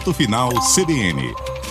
Ponto Final CBN.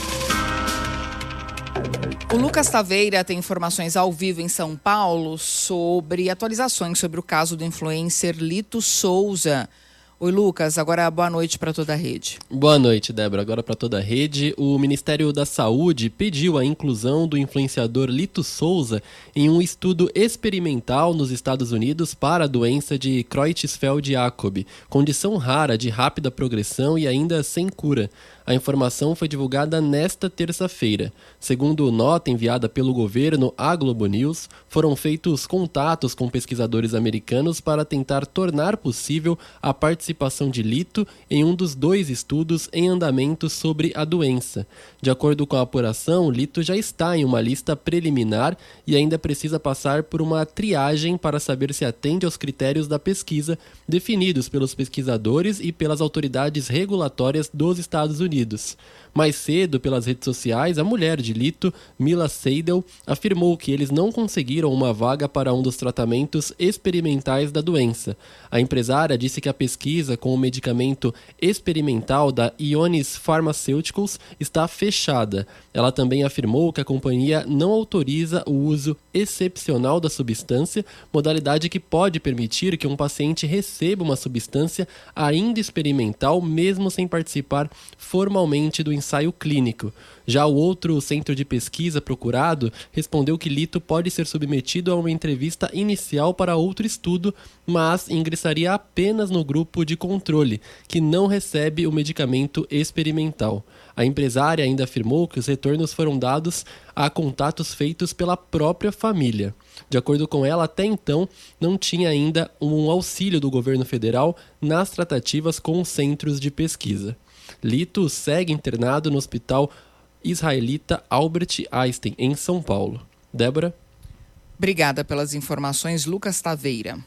O Lucas Taveira tem informações ao vivo em São Paulo sobre atualizações sobre o caso do influencer Lito Souza. Oi, Lucas, agora boa noite para toda a rede. Boa noite, Débora. Agora para toda a rede, o Ministério da Saúde pediu a inclusão do influenciador Lito Souza em um estudo experimental nos Estados Unidos para a doença de Creutzfeldt-Jakob, condição rara de rápida progressão e ainda sem cura. A informação foi divulgada nesta terça-feira. Segundo nota enviada pelo governo à Globo News, foram feitos contatos com pesquisadores americanos para tentar tornar possível a participação de Lito em um dos 2 estudos em andamento sobre a doença. De acordo com a apuração, Lito já está em uma lista preliminar e ainda precisa passar por uma triagem para saber se atende aos critérios da pesquisa definidos pelos pesquisadores e pelas autoridades regulatórias dos Estados Unidos. Mais cedo, pelas redes sociais, a mulher de Lito, Mila Seidel, afirmou que eles não conseguiram uma vaga para um dos tratamentos experimentais da doença. A empresária disse que a pesquisa com o medicamento experimental da Ionis Pharmaceuticals está fechada. Ela também afirmou que a companhia não autoriza o uso excepcional da substância, modalidade que pode permitir que um paciente receba uma substância ainda experimental, mesmo sem participar formalmente do ensaio clínico. Já o outro centro de pesquisa procurado respondeu que Lito pode ser submetido a uma entrevista inicial para outro estudo, mas ingressaria apenas no grupo de controle, que não recebe o medicamento experimental. A empresária ainda afirmou que os retornos foram dados a contatos feitos pela própria família. De acordo com ela, até então, não tinha ainda um auxílio do governo federal nas tratativas com os centros de pesquisa. Lito segue internado no hospital israelita Albert Einstein, em São Paulo. Débora? Obrigada pelas informações, Lucas Taveira.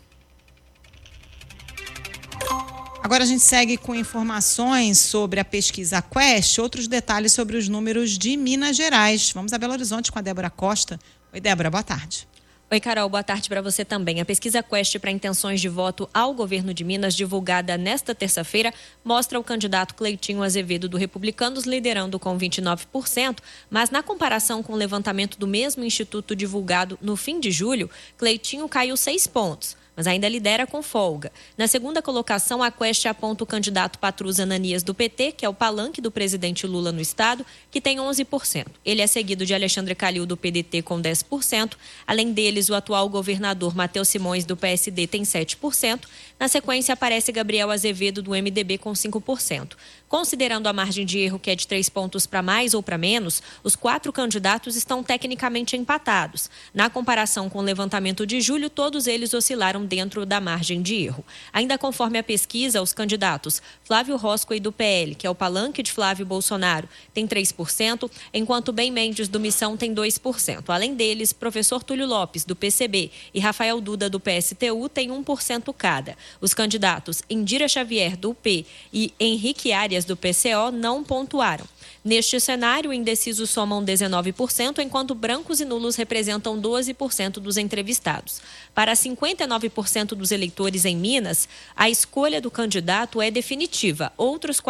Agora a gente segue com informações sobre a pesquisa Quest, outros detalhes sobre os números de Minas Gerais. Vamos a Belo Horizonte com a Débora Costa. Oi, Débora, boa tarde. Oi, Carol, boa tarde para você também. A pesquisa Quest para intenções de voto ao governo de Minas, divulgada nesta terça-feira, mostra o candidato Cleitinho Azevedo do Republicanos liderando com 29%, mas na comparação com o levantamento do mesmo instituto divulgado no fim de julho, Cleitinho caiu 6 pontos. Mas ainda lidera com folga. Na segunda colocação, a Quest aponta o candidato Patrus Ananias do PT, que é o palanque do presidente Lula no estado, que tem 11%. Ele é seguido de Alexandre Calil do PDT com 10%. Além deles, o atual governador Matheus Simões do PSD tem 7%. Na sequência, aparece Gabriel Azevedo do MDB com 5%. Considerando a margem de erro, que é de 3 pontos para mais ou para menos, os 4 candidatos estão tecnicamente empatados. Na comparação com o levantamento de julho, todos eles oscilaram dentro da margem de erro. Ainda conforme a pesquisa, os candidatos Flávio Roscoe do PL, que é o palanque de Flávio Bolsonaro, tem 3%, enquanto Bem Mendes do Missão tem 2%. Além deles, professor Túlio Lopes do PCB e Rafael Duda do PSTU têm 1% cada. Os candidatos Indira Xavier do UP e Henrique Arias do PCO não pontuaram. Neste cenário, indecisos somam 19%, enquanto brancos e nulos representam 12% dos entrevistados. Para 59% dos eleitores em Minas, a escolha do candidato é definitiva. Outros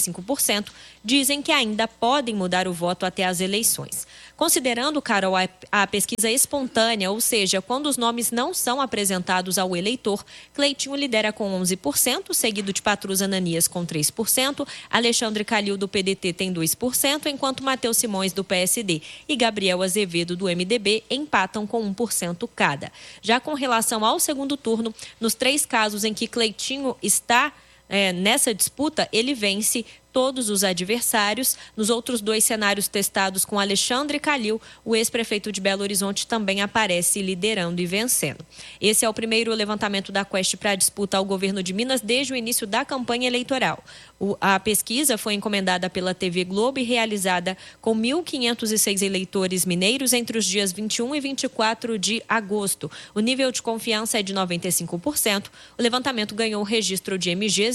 45% dizem que ainda podem mudar o voto até as eleições. Considerando, Carol, a pesquisa espontânea, ou seja, quando os nomes não são apresentados ao eleitor, Cleitinho lidera com 11%, seguido de Patrus Ananias com 3%, Alexandre Calil do PDT tem 2%, enquanto Matheus Simões do PSD e Gabriel Azevedo do MDB empatam com 1% cada. Já com relação ao segundo turno, nos 3 casos em que Cleitinho está nessa disputa, ele vence todos os adversários. Nos outros 2 cenários testados com Alexandre Calil, o ex-prefeito de Belo Horizonte também aparece liderando e vencendo. Esse é o primeiro levantamento da Quest para a disputa ao governo de Minas desde o início da campanha eleitoral. A pesquisa foi encomendada pela TV Globo e realizada com 1.506 eleitores mineiros entre os dias 21 e 24 de agosto. O nível de confiança é de 95%. O levantamento ganhou o registro de MG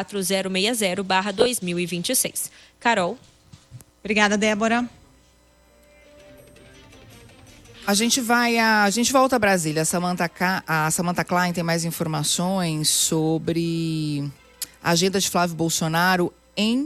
04060/2026. Carol. Obrigada, Débora. A gente volta a Brasília. A Samantha Klein tem mais informações sobre a agenda de Flávio Bolsonaro em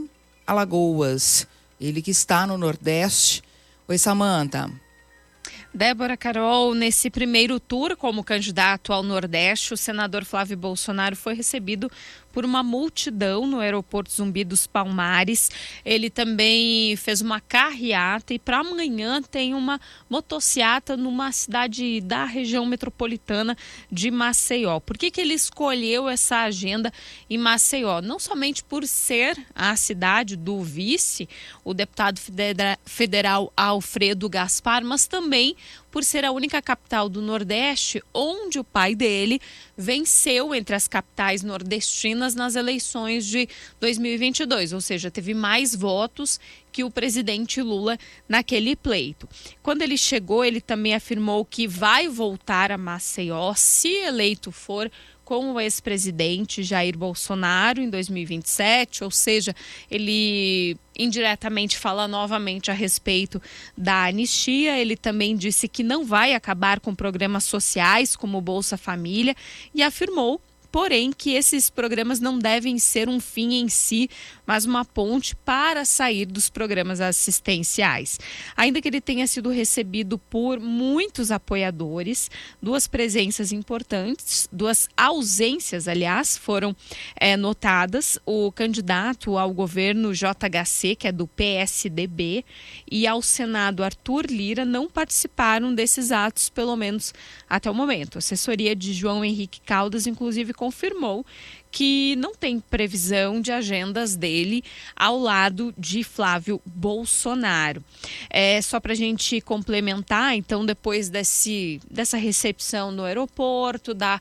Alagoas. Ele que está no Nordeste. Oi, Samanta. Débora, Carol, nesse primeiro tour como candidato ao Nordeste, o senador Flávio Bolsonaro foi recebido por uma multidão no aeroporto Zumbi dos Palmares. Ele também fez uma carreata e para amanhã tem uma motociata numa cidade da região metropolitana de Maceió. Por que ele escolheu essa agenda em Maceió? Não somente por ser a cidade do vice, o deputado federal Alfredo Gaspar, mas também por ser a única capital do Nordeste onde o pai dele venceu entre as capitais nordestinas nas eleições de 2022, ou seja, teve mais votos que o presidente Lula naquele pleito. Quando ele chegou, ele também afirmou que vai voltar a Maceió, se eleito for, com o ex-presidente Jair Bolsonaro em 2027, ou seja, ele indiretamente fala novamente a respeito da anistia. Ele também disse que não vai acabar com programas sociais como o Bolsa Família e afirmou, porém, que esses programas não devem ser um fim em si, mas uma ponte para sair dos programas assistenciais. Ainda que ele tenha sido recebido por muitos apoiadores, duas presenças importantes, duas ausências, aliás, foram notadas. O candidato ao governo JHC, que é do PSDB, e ao Senado Arthur Lira não participaram desses atos, pelo menos até o momento. A assessoria de João Henrique Caldas, inclusive, confirmou que não tem previsão de agendas dele ao lado de Flávio Bolsonaro. Só para a gente complementar, então, depois dessa recepção no aeroporto, da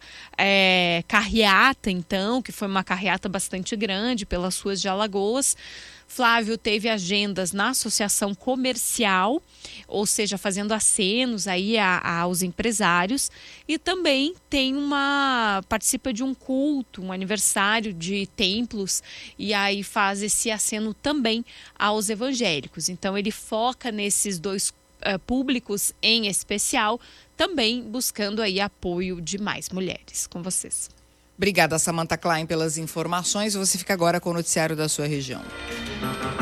carreata, então, que foi uma carreata bastante grande pelas ruas de Alagoas, Flávio teve agendas na associação comercial, ou seja, fazendo acenos aí aos empresários, e também participa de um culto, um aniversário de templos, e aí faz esse aceno também aos evangélicos. Então ele foca nesses dois públicos em especial, também buscando aí apoio de mais mulheres. Com vocês. Obrigada, Samanta Klein, pelas informações. Você fica agora com o noticiário da sua região.